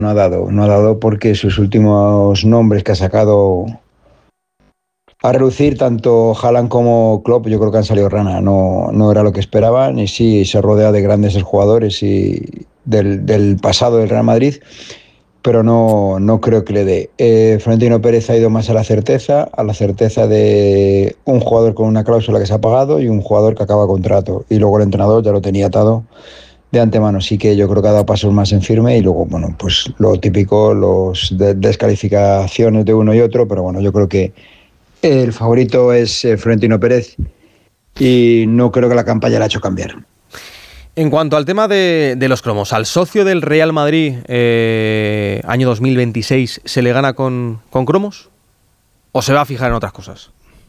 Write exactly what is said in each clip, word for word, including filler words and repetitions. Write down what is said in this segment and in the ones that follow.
no ha dado, no ha dado porque sus últimos nombres que ha sacado a relucir, tanto Haaland como Klopp, yo creo que han salido rana, no, no era lo que esperaban, y sí, se rodea de grandes jugadores y del, del pasado del Real Madrid, pero no, no creo que le dé. Eh, Florentino Pérez ha ido más a la certeza, a la certeza de un jugador con una cláusula que se ha pagado y un jugador que acaba contrato, y luego el entrenador ya lo tenía atado de antemano, sí que yo creo que ha dado pasos más en firme, y luego, bueno, pues lo típico, los de descalificaciones de uno y otro, pero bueno, yo creo que el favorito es eh, Florentino Pérez, y no creo que la campaña le ha hecho cambiar. En cuanto al tema de, de los cromos, ¿al socio del Real Madrid eh, año dos mil veintiséis se le gana con, con cromos? ¿O se va a fijar en otras cosas?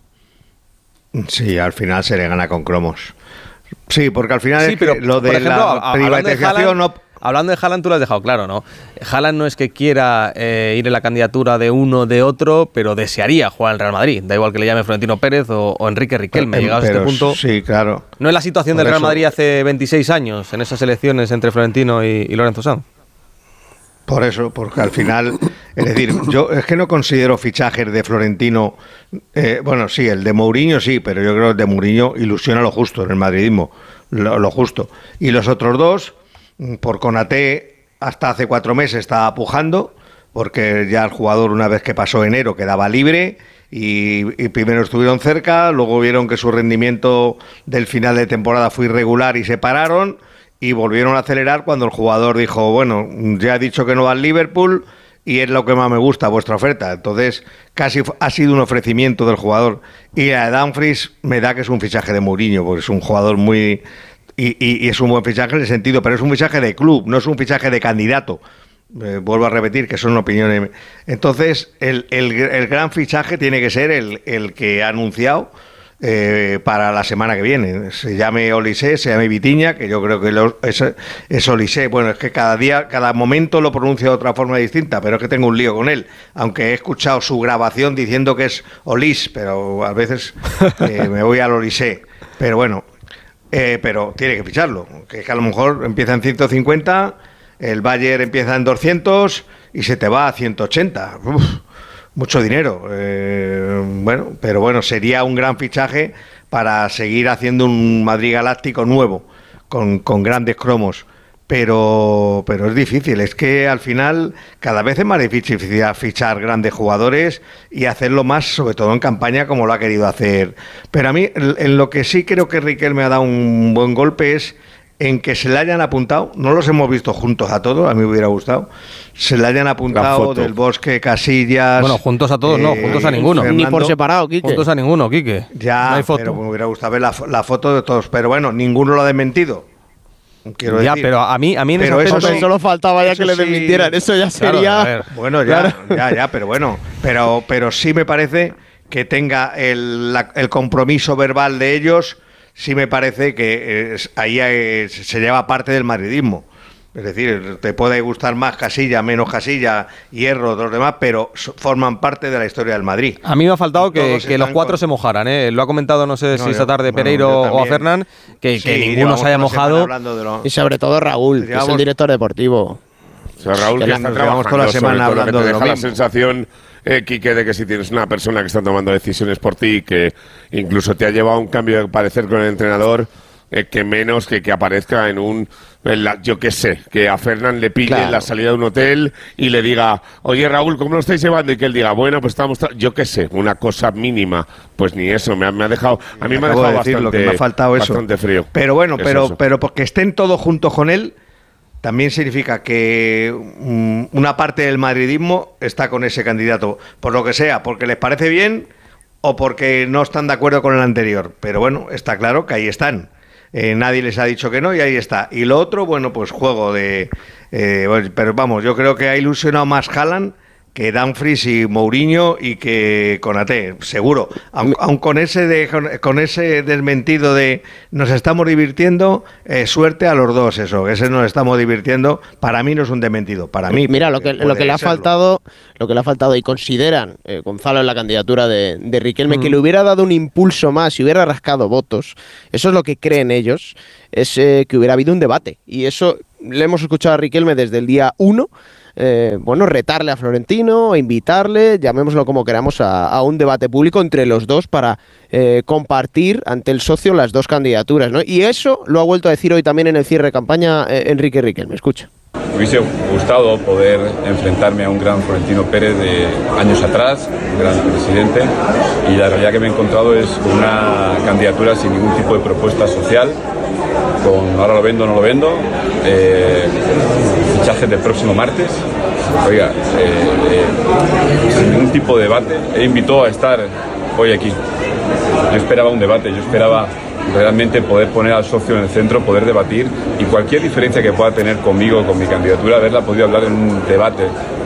Sí, al final se le gana con cromos. Sí, porque al final sí, es pero, que lo de por ejemplo, la privatización... No... Hablando de Haaland, tú lo has dejado claro, ¿no? Haaland no es que quiera eh, ir en la candidatura de uno de otro, pero desearía jugar en Real Madrid. Da igual que le llame Florentino Pérez o, o Enrique Riquelme. Pero, Llegados a este punto. Sí, claro. ¿No es la situación Por del Real eso, Madrid hace veintiséis años, en esas elecciones entre Florentino y, y Lorenzo Sanz? Por eso, porque al final, es decir, yo es que no considero fichajes de Florentino, eh, bueno, sí, el de Mourinho sí, pero yo creo que el de Mourinho ilusiona lo justo en el madridismo, lo, lo justo. Y los otros dos, por Konaté, hasta hace cuatro meses estaba pujando, porque ya el jugador, una vez que pasó enero, quedaba libre, y, y primero estuvieron cerca, luego vieron que su rendimiento del final de temporada fue irregular y se pararon, y volvieron a acelerar cuando el jugador dijo, bueno, ya he dicho que no va al Liverpool y es lo que más me gusta, vuestra oferta. Entonces, casi ha sido un ofrecimiento del jugador. Y a Dumfries me da que es un fichaje de Mourinho, porque es un jugador muy... Y, y, y es un buen fichaje en el sentido, pero es un fichaje de club, no es un fichaje de candidato. Eh, vuelvo a repetir que son opiniones. Entonces, el, el, el gran fichaje tiene que ser el, el que ha anunciado eh, para la semana que viene. Se llame Olise, se llame Vitinha, que yo creo que lo, es, es Olise. Bueno, es que cada día, cada momento lo pronuncia de otra forma distinta, pero es que tengo un lío con él. Aunque he escuchado su grabación diciendo que es Olis, pero a veces eh, me voy al Olise. Pero bueno. Eh, pero tiene que ficharlo, que es que a lo mejor empieza en ciento cincuenta, el Bayern empieza en doscientos y se te va a ciento ochenta. Uf, mucho dinero. Eh, bueno, pero bueno, sería un gran fichaje para seguir haciendo un Madrid galáctico nuevo, con, con grandes cromos. Pero, pero es difícil, es que al final cada vez es más difícil fichar grandes jugadores y hacerlo más, sobre todo en campaña, como lo ha querido hacer. Pero a mí, en lo que sí creo que Riquelme ha dado un buen golpe es en que se le hayan apuntado, no los hemos visto juntos a todos, a mí me hubiera gustado, se le hayan apuntado Del Bosque, Casillas... Bueno, juntos a todos, eh, no, juntos a ninguno. Fernando, ni por separado, Quique. Juntos a ninguno, Quique. Ya, no hay foto. Pero me hubiera gustado ver la, la foto de todos, pero bueno, ninguno lo ha desmentido. Quiero ya, decir. pero a mí, a mí en pero ese eso sí, solo faltaba ya que le desmintieran. Sí. Eso ya sería. Claro, bueno, ya, claro. ya, ya, pero bueno, pero, pero sí me parece que tenga el, la, el compromiso verbal de ellos. Sí me parece que eh, ahí eh, se lleva parte del madridismo. Es decir, te puede gustar más Casilla, menos Casilla, Hierro, los demás, pero forman parte de la historia del Madrid. A mí me ha faltado que, que los cuatro con... se mojaran, ¿eh? Lo ha comentado, no sé no, si esta tarde bueno, Pereiro o a Fernán, que, sí, que ninguno se haya mojado. Lo... Y sobre todo Raúl, que es el director deportivo. O sea, Raúl, que, que está trabajando toda la semana hablando que te deja de la sensación, eh, Quique, de que si tienes una persona que está tomando decisiones por ti, que incluso te ha llevado a un cambio de parecer con el entrenador, eh, que menos que que aparezca en un, en la, yo qué sé, que a Fernán le pille claro. en la salida de un hotel y le diga, oye Raúl, ¿cómo lo estáis llevando? Y que él diga, bueno, pues estamos, yo qué sé, una cosa mínima. Pues ni eso, me ha, me ha dejado, a mí me, me ha dejado de bastante, que me ha faltado eso. bastante frío. Pero bueno, pero, eso? pero porque estén todos juntos con él, también significa que um, una parte del madridismo está con ese candidato, por lo que sea, porque les parece bien o porque no están de acuerdo con el anterior. Pero bueno, está claro que ahí están. Eh, nadie les ha dicho que no y ahí está. Y lo otro, bueno, pues juego de... Eh, bueno, pero vamos, yo creo que ha ilusionado más Haaland que Dumfries y Mourinho y que Konaté, seguro. Aun, aun con ese de, con ese desmentido de nos estamos divirtiendo, eh, suerte a los dos eso, ese nos estamos divirtiendo, para mí no es un desmentido, para mí. Mira, lo que, lo que le ha serlo. faltado, lo que le ha faltado y consideran, eh, Gonzalo, en la candidatura de, de Riquelme, mm. que le hubiera dado un impulso más y hubiera rascado votos, eso es lo que creen ellos, es eh, que hubiera habido un debate. Y eso le hemos escuchado a Riquelme desde el día uno, eh, bueno, retarle a Florentino, invitarle, llamémoslo como queramos, a, a un debate público entre los dos para eh, compartir ante el socio las dos candidaturas, ¿no? Y eso lo ha vuelto a decir hoy también en el cierre de campaña eh, Enrique Riquelme. Escucha. Me hubiese gustado poder enfrentarme a un gran Florentino Pérez de años atrás, un gran presidente, y la realidad que me he encontrado es una candidatura sin ningún tipo de propuesta social, con ahora lo vendo, no lo vendo, eh, fichaje del próximo martes, oiga, eh, eh, sin ningún tipo de debate. He invitado a estar hoy aquí. Yo esperaba un debate, yo esperaba realmente poder poner al socio en el centro, poder debatir, y cualquier diferencia que pueda tener conmigo, con mi candidatura, haberla podido hablar en un debate.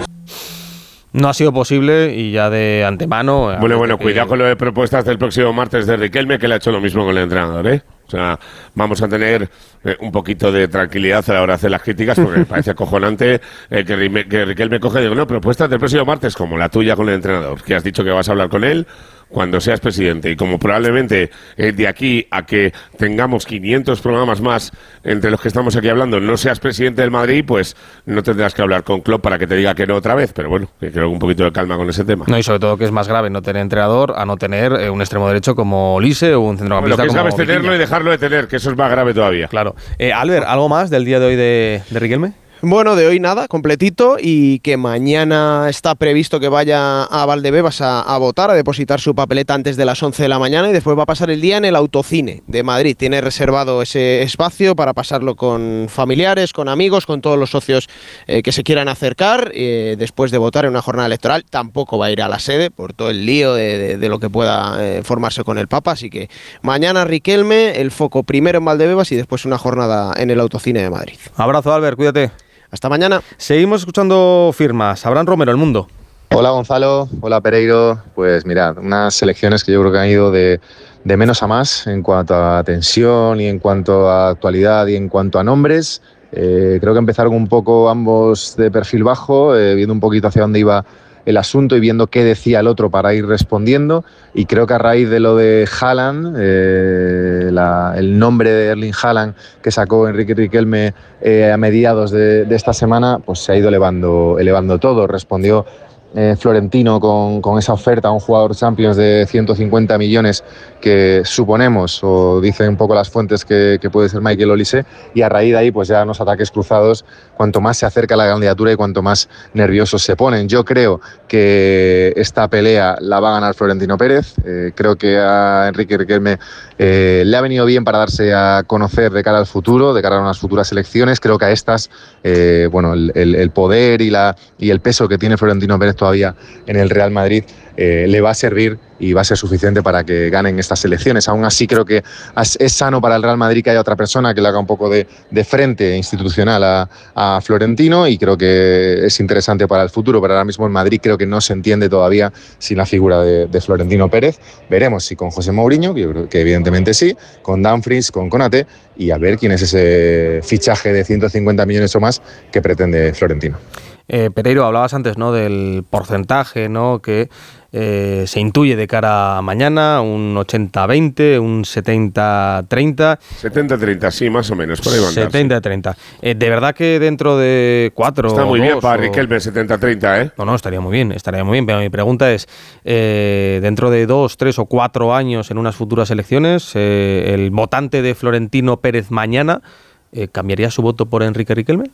No ha sido posible y ya de antemano... Bueno, bueno, que... cuidado con lo de propuestas del próximo martes de Riquelme, que le ha hecho lo mismo con el entrenador, ¿eh? O sea, vamos a tener eh, un poquito de tranquilidad a la hora de hacer las críticas, porque me parece acojonante eh, que, Rime, que Riquelme coge y digo, no, propuestas del próximo martes como la tuya con el entrenador, que has dicho que vas a hablar con él cuando seas presidente, y como probablemente eh, de aquí a que tengamos quinientos programas más entre los que estamos aquí hablando no seas presidente del Madrid, pues no tendrás que hablar con Klopp para que te diga que no otra vez, pero bueno, que creo que un poquito de calma con ese tema. No, y sobre todo que es más grave no tener entrenador a no tener eh, un extremo derecho como Olise o un centrocampista como... Lo que es grave es tenerlo y dejarlo de tener, que eso es más grave todavía. Claro. Eh, Albert, ¿algo más del día de hoy de, de Riquelme? Bueno, de hoy nada, completito, y que mañana está previsto que vaya a Valdebebas a, a votar, a depositar su papeleta antes de las once de la mañana, y después va a pasar el día en el Autocine de Madrid. Tiene reservado ese espacio para pasarlo con familiares, con amigos, con todos los socios eh, que se quieran acercar, eh, después de votar en una jornada electoral. Tampoco va a ir a la sede por todo el lío de, de, de lo que pueda eh, formarse con el Papa, así que mañana Riquelme, el foco primero en Valdebebas y después una jornada en el Autocine de Madrid. Abrazo, Albert, cuídate. Hasta mañana. Seguimos escuchando firmas. Abraham Romero, El Mundo. Hola Gonzalo, hola Pereiro. Pues mirad, unas elecciones que yo creo que han ido de, de menos a más en cuanto a tensión y en cuanto a actualidad y en cuanto a nombres. Eh, creo que empezaron un poco ambos de perfil bajo, eh, viendo un poquito hacia dónde iba el asunto y viendo qué decía el otro para ir respondiendo, y creo que a raíz de lo de Haaland, eh, la, el nombre de Erling Haaland que sacó Enrique Riquelme eh, a mediados de, de esta semana, pues se ha ido elevando, elevando todo. Respondió eh, Florentino con, con esa oferta a un jugador Champions de ciento cincuenta millones que suponemos, o dicen un poco las fuentes, que, que puede ser Michael Olise, y a raíz de ahí pues ya unos ataques cruzados, cuanto más se acerca la candidatura y cuanto más nerviosos se ponen. Yo creo que esta pelea la va a ganar Florentino Pérez, eh, creo que a Enrique Riquelme eh, le ha venido bien para darse a conocer de cara al futuro, de cara a unas futuras elecciones. Creo que a estas, eh, bueno, el, el, el poder y, la, y el peso que tiene Florentino Pérez todavía en el Real Madrid eh, le va a servir y va a ser suficiente para que ganen estas elecciones. Aún así creo que es sano para el Real Madrid que haya otra persona que le haga un poco de, de frente institucional a, a Florentino, y creo que es interesante para el futuro, pero ahora mismo en Madrid creo que no se entiende todavía sin la figura de, de Florentino Pérez. Veremos si con José Mourinho, que yo creo que evidentemente sí, con Dumfries, con Konaté, y a ver quién es ese fichaje de ciento cincuenta millones o más que pretende Florentino. Eh, Pereiro, hablabas antes, ¿no?, del porcentaje, ¿no?, que eh, se intuye de cara a mañana, un ochenta veinte, un setenta treinta. setenta treinta, sí, más o menos, por ahí van a andar, setenta treinta. Eh, de verdad que dentro de cuatro... Está muy o bien dos, para o... Riquelme, setenta treinta, ¿eh? No, no, estaría muy bien, estaría muy bien, pero mi pregunta es, eh, dentro de dos, tres o cuatro años en unas futuras elecciones, eh, el votante de Florentino Pérez mañana, eh, ¿cambiaría su voto por Enrique Riquelme?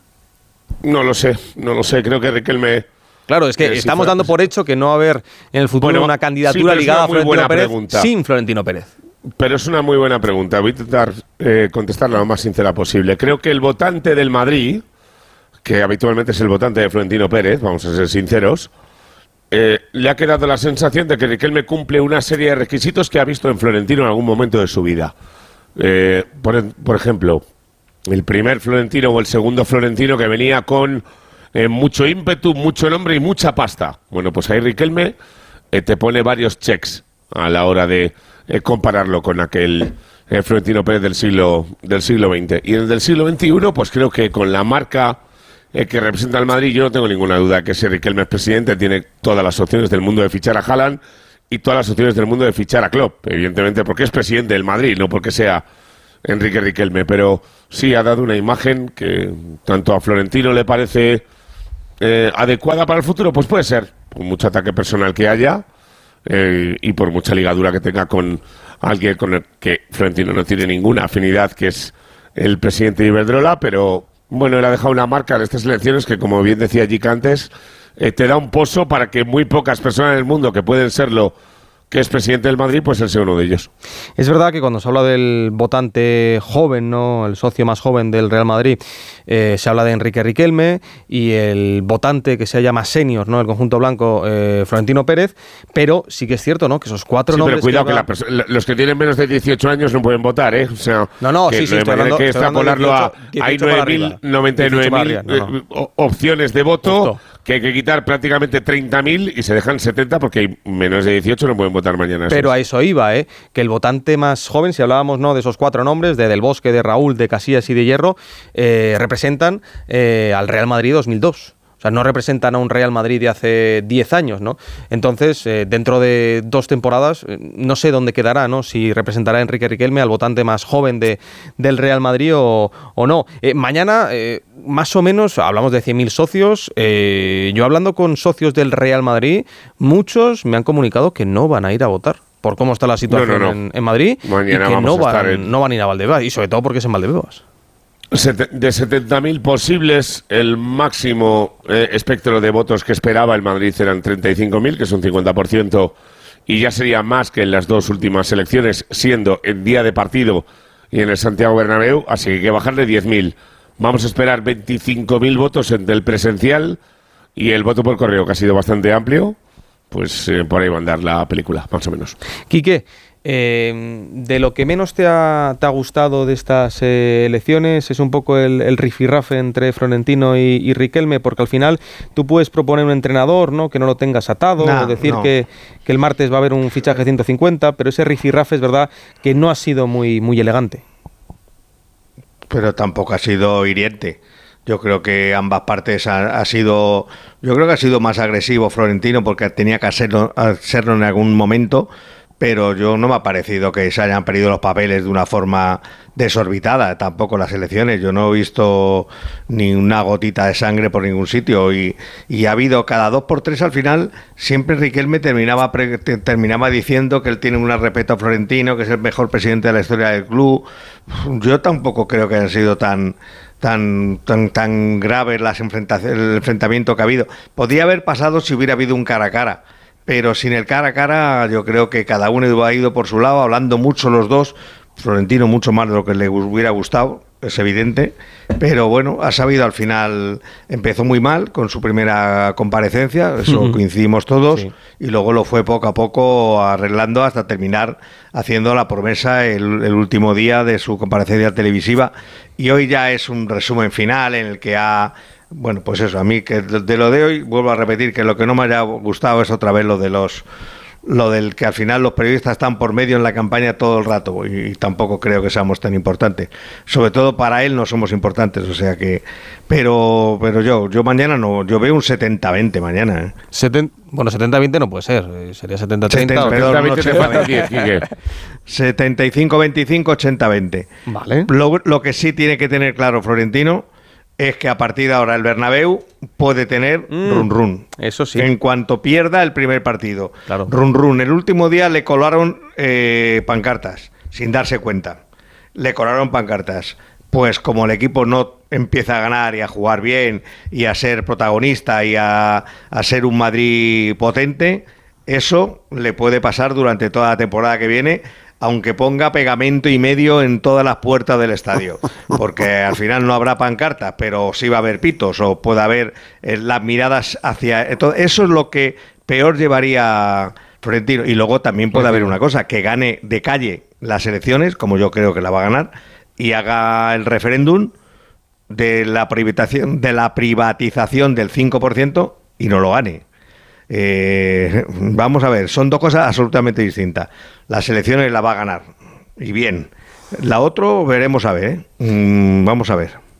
No lo sé, no lo sé, creo que Riquelme... Claro, es que eh, estamos si dando por hecho que no va a haber en el futuro bueno, una candidatura sí, ligada a Florentino Pérez pregunta. sin Florentino Pérez. Pero es una muy buena pregunta, voy a intentar eh, contestarla lo más sincera posible. Creo que el votante del Madrid, que habitualmente es el votante de Florentino Pérez, vamos a ser sinceros, eh, le ha quedado la sensación de que Riquelme cumple una serie de requisitos que ha visto en Florentino en algún momento de su vida. Eh, por, por ejemplo, el primer Florentino o el segundo Florentino que venía con eh, mucho ímpetu, mucho nombre y mucha pasta. Bueno, pues ahí Riquelme eh, te pone varios checks a la hora de eh, compararlo con aquel eh, Florentino Pérez del siglo, del siglo veinte. Y en el del siglo veintiuno, pues creo que con la marca eh, que representa al Madrid, yo no tengo ninguna duda que si Riquelme es presidente tiene todas las opciones del mundo de fichar a Haaland y todas las opciones del mundo de fichar a Klopp, evidentemente porque es presidente del Madrid, no porque sea Enrique Riquelme, pero sí ha dado una imagen que tanto a Florentino le parece eh, adecuada para el futuro? Pues puede ser, con mucho ataque personal que haya eh, y por mucha ligadura que tenga con alguien con el que Florentino no tiene ninguna afinidad, que es el presidente de Iberdrola, pero bueno, él ha dejado una marca en estas elecciones que, como bien decía Jica antes, eh, te da un pozo para que muy pocas personas en el mundo que pueden serlo, que es presidente del Madrid, pues él sea uno de ellos. Es verdad que cuando se habla del votante joven, ¿no?, el socio más joven del Real Madrid, eh, se habla de Enrique Riquelme, y el votante que se llama senior, ¿no?, el conjunto blanco, eh, Florentino Pérez, pero sí que es cierto, ¿no?, que esos cuatro sí, nombres... pero cuidado, que, que, que la los que tienen menos de dieciocho años no pueden votar, ¿eh? O sea, no, no, que sí, sí, estoy hablando, que estoy hablando de extrapolarlo a... Hay nueve mil noventa y nueve mil no, no. opciones de voto, justo, que hay que quitar prácticamente treinta mil y se dejan setenta porque hay menos de dieciocho no pueden votar mañana. Pero a eso iba, ¿eh? Que el votante más joven, si hablábamos, ¿no?, de esos cuatro nombres, de Del Bosque, de Raúl, de Casillas y de Hierro, eh, representan eh, al Real Madrid dos mil dos. O sea, no representan a un Real Madrid de hace diez años, ¿no? Entonces, eh, dentro de dos temporadas, eh, no sé dónde quedará, ¿no? Si representará a Enrique Riquelme, al votante más joven de, del Real Madrid o, o no. Eh, mañana, eh, más o menos, hablamos de cien mil socios. Eh, yo hablando con socios del Real Madrid, muchos me han comunicado que no van a ir a votar por cómo está la situación no, no, no. En, en Madrid, mañana y que no van, en... no van a ir a Valdebebas, y sobre todo porque es en Valdebebas. De setenta mil posibles, el máximo eh, espectro de votos que esperaba el Madrid eran treinta y cinco mil, que es un cincuenta por ciento, y ya sería más que en las dos últimas elecciones, siendo en día de partido y en el Santiago Bernabéu, así que hay que bajarle diez mil. Vamos a esperar veinticinco mil votos entre el presencial y el voto por correo, que ha sido bastante amplio. Pues eh, por ahí va a andar la película, más o menos. Quique, eh, de lo que menos te ha, te ha gustado de estas eh, elecciones es un poco el, el rifirrafe entre Florentino y, y Riquelme, porque al final tú puedes proponer un entrenador, ¿no?, que no lo tengas atado, nah, o decir no. que, que el martes va a haber un fichaje ciento cincuenta, pero ese rifirrafe es verdad que no ha sido muy, muy elegante. Pero tampoco ha sido hiriente. Yo creo que ambas partes ha, ha sido, yo creo que ha sido más agresivo Florentino porque tenía que hacerlo, hacerlo en algún momento, pero yo no me ha parecido que se hayan perdido los papeles de una forma desorbitada, tampoco las elecciones. Yo no he visto ni una gotita de sangre por ningún sitio y, y ha habido cada dos por tres al final, siempre Riquelme terminaba, pre, terminaba diciendo que él tiene un respeto a Florentino, que es el mejor presidente de la historia del club. Yo tampoco creo que haya sido tan... tan tan tan grave las enfrentaciones, el enfrentamiento que ha habido. Podría haber pasado si hubiera habido un cara a cara, pero sin el cara a cara yo creo que cada uno ha ido por su lado, hablando mucho los dos, Florentino mucho más de lo que le hubiera gustado, es evidente, pero bueno, ha sabido al final, empezó muy mal con su primera comparecencia, eso uh-huh. coincidimos todos, sí. Y luego lo fue poco a poco arreglando hasta terminar haciendo la promesa el, el último día de su comparecencia televisiva, y hoy ya es un resumen final en el que ha, bueno, pues eso, a mí que de lo de hoy, vuelvo a repetir que lo que no me haya gustado es otra vez lo de los lo del que al final los periodistas están por medio en la campaña todo el rato y, y tampoco creo que seamos tan importantes, sobre todo para él no somos importantes, o sea que pero pero yo yo mañana no, yo veo un setenta veinte mañana, ¿eh? Seten, bueno, setenta veinte no puede ser, sería setenta treinta setenta y cinco veinticinco, ochenta veinte. Vale. Lo, lo que sí tiene que tener claro Florentino es que a partir de ahora el Bernabéu puede tener mm, run run. Eso sí. En cuanto pierda el primer partido. Claro. Run run. El último día le colaron eh, pancartas, sin darse cuenta. Le colaron pancartas. Pues como el equipo no empieza a ganar y a jugar bien y a ser protagonista y a, a ser un Madrid potente, eso le puede pasar durante toda la temporada que viene, aunque ponga pegamento y medio en todas las puertas del estadio, porque al final no habrá pancartas, pero sí va a haber pitos o puede haber eh, las miradas hacia... Entonces, eso es lo que peor llevaría Florentino. Y luego también puede haber una cosa, que gane de calle las elecciones, como yo creo que la va a ganar, y haga el referéndum de la privatización, de la privatización del cinco por ciento y no lo gane. Eh, vamos a ver, son dos cosas absolutamente distintas. Las elecciones la va a ganar y bien. La otra veremos a ver, ¿eh? mm, vamos a ver.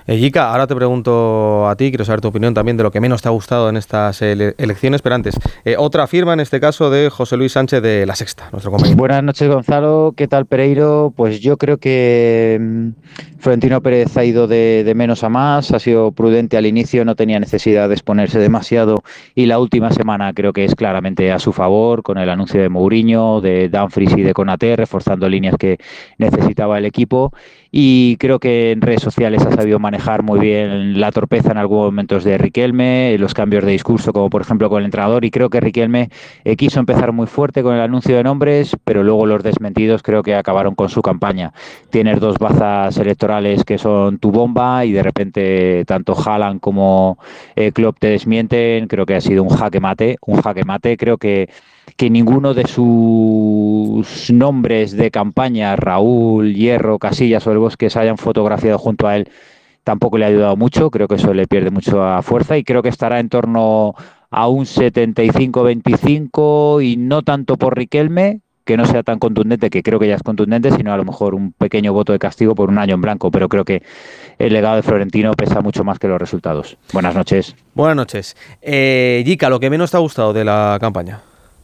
Eh, Yika, ahora te pregunto a ti, quiero saber tu opinión también de lo que menos te ha gustado en estas ele- elecciones, pero antes, eh, otra firma en este caso de José Luis Sánchez de La Sexta, nuestro compañero. Buenas noches, Gonzalo. ¿Qué tal, Pereiro? Pues yo creo que mmm, Florentino Pérez ha ido de, de menos a más, ha sido prudente al inicio, no tenía necesidad de exponerse demasiado y la última semana creo que es claramente a su favor, con el anuncio de Mourinho, de Dumfries y de Konaté, reforzando líneas que necesitaba el equipo. Y creo que en redes sociales ha sabido manejar muy bien la torpeza en algunos momentos de Riquelme, los cambios de discurso, como por ejemplo con el entrenador, y creo que Riquelme eh, quiso empezar muy fuerte con el anuncio de nombres, pero luego los desmentidos creo que acabaron con su campaña. Tienes dos bazas electorales que son tu bomba y de repente tanto Haaland como eh, Klopp te desmienten. Creo que ha sido un jaque mate, un jaque mate. Creo que que ninguno de sus nombres de campaña, Raúl, Hierro, Casillas o El Bosque, se hayan fotografiado junto a él, tampoco le ha ayudado mucho. Creo que eso le pierde mucho a fuerza y creo que estará en torno a un setenta y cinco veinticinco y no tanto por Riquelme, que no sea tan contundente, que creo que ya es contundente, sino a lo mejor un pequeño voto de castigo por un año en blanco, pero creo que el legado de Florentino pesa mucho más que los resultados. Buenas noches. Buenas noches. Eh, Yika, ¿lo que menos te ha gustado de la campaña?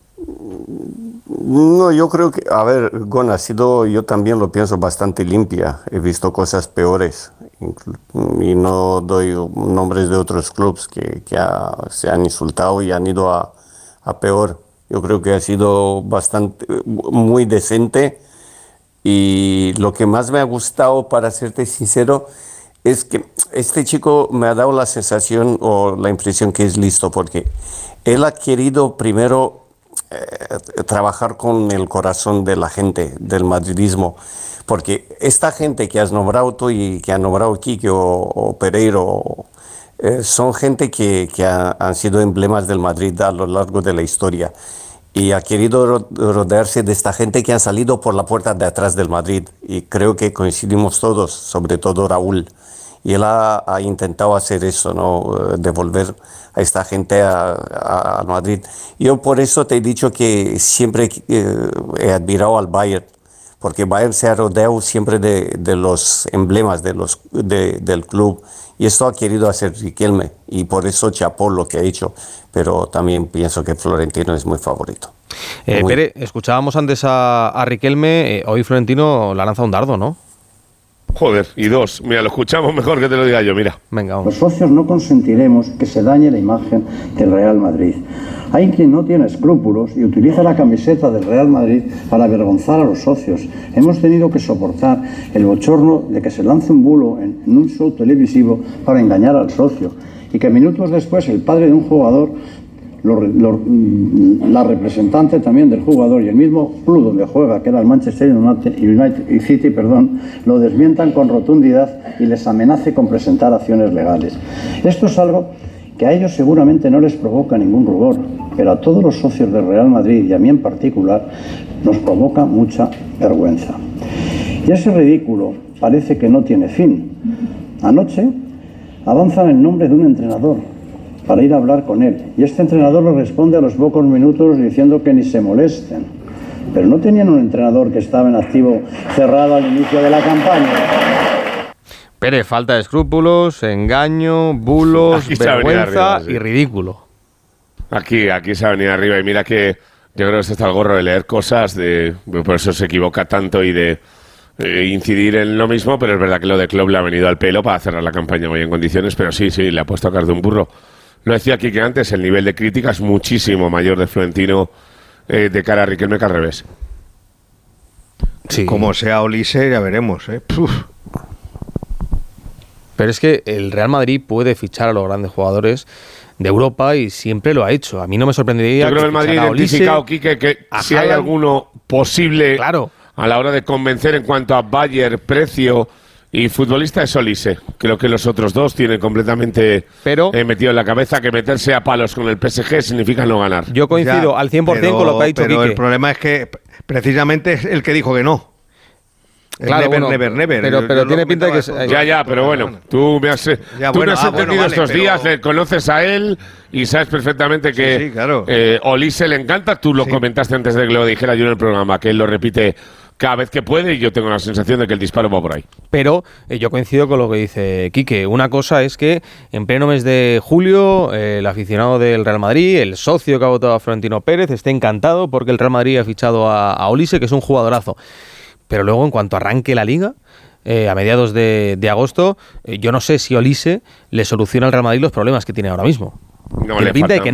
No, yo creo que, a ver, Gon, ha sido, yo también lo pienso, bastante limpia. He visto cosas peores y no doy nombres de otros clubes que, que ha, se han insultado y han ido a, a peor. Yo creo que ha sido bastante, muy decente y lo que más me ha gustado, para serte sincero, es que este chico me ha dado la sensación o la impresión que es listo, porque él ha querido primero Eh, trabajar con el corazón de la gente, del madridismo, porque esta gente que has nombrado tú y que ha nombrado Quique o, o Pereiro, eh, son gente que, que ha, han sido emblemas del Madrid a lo largo de la historia y ha querido ro- rodearse de esta gente que han salido por la puerta de atrás del Madrid y creo que coincidimos todos, sobre todo Raúl. Y él ha, ha intentado hacer eso, ¿no? Devolver a esta gente a, a, a Madrid. Yo por eso te he dicho que siempre eh, he admirado al Bayern, porque Bayern se ha rodeado siempre de, de los emblemas de los, de, del club. Y esto ha querido hacer Riquelme, y por eso chapó lo que ha hecho. Pero también pienso que Florentino es muy favorito. Eh, muy... Pere, escuchábamos antes a, a Riquelme, eh, hoy Florentino le ha lanzado un dardo, ¿no? Joder, y dos. Mira, lo escuchamos mejor que te lo diga yo, mira. Venga, vamos. Los socios no consentiremos que se dañe la imagen del Real Madrid. Hay quien no tiene escrúpulos y utiliza la camiseta del Real Madrid para avergonzar a los socios. Hemos tenido que soportar el bochorno de que se lance un bulo en, en un show televisivo para engañar al socio y que minutos después el padre de un jugador, Lo, lo, la representante también del jugador y el mismo club donde juega, que era el Manchester United City, perdón, lo desmientan con rotundidad y les amenace con presentar acciones legales. Esto es algo que a ellos seguramente no les provoca ningún rubor, pero a todos los socios del Real Madrid y a mí en particular nos provoca mucha vergüenza. Y ese ridículo parece que no tiene fin. Anoche avanzan el nombre de un entrenador para ir a hablar con él. Y este entrenador le responde a los pocos minutos diciendo que ni se molesten. Pero no tenían un entrenador que estaba en activo cerrado al inicio de la campaña. Pere, falta de escrúpulos, engaño, bulos, vergüenza arriba, sí. Y ridículo. Aquí, aquí se ha venido arriba y mira que yo creo que este está el gorro de leer cosas, de por eso se equivoca tanto y de eh, incidir en lo mismo, pero es verdad que lo de Klopp le ha venido al pelo para cerrar la campaña muy en condiciones, pero sí, sí, le ha puesto a cara de un burro. Lo decía aquí que antes, el nivel de crítica es muchísimo mayor de Florentino eh, de cara a Riquelme que al revés. Sí. Como sea Olise, ya veremos. ¿eh? Pero es que el Real Madrid puede fichar a los grandes jugadores de Europa y siempre lo ha hecho. A mí no me sorprendería. Yo creo que el Madrid ha identificado, Quique, que si hay alguno posible claro. a la hora de convencer en cuanto a Bayern, precio y futbolista, es Olise. Creo que los otros dos tienen completamente pero, eh, metido en la cabeza que meterse a palos con el P S G significa no ganar. Yo coincido ya, al cien por ciento pero, con lo que ha dicho Pero Quique. El problema es que precisamente es el que dijo que no. Claro, never, bueno, never, never. Pero, pero yo tiene pinta de que... Es, ya, ya, pero bueno, tú me has, ya, tú bueno, me has ah, entendido bueno, vale, estos pero... días, le conoces a él y sabes perfectamente que sí, sí, claro. eh, Olise le encanta. Tú lo sí. comentaste antes de que lo dijera yo en el programa, que él lo repite cada vez que puede, y yo tengo la sensación de que el disparo va por ahí. Pero eh, yo coincido con lo que dice Quique. Una cosa es que en pleno mes de julio eh, el aficionado del Real Madrid, el socio que ha votado a Florentino Pérez, esté encantado porque el Real Madrid ha fichado a, a Olise, que es un jugadorazo. Pero luego, en cuanto arranque la Liga, eh, a mediados de, de agosto, eh, yo no sé si Olise le soluciona al Real Madrid los problemas que tiene ahora mismo. No, le pinta de que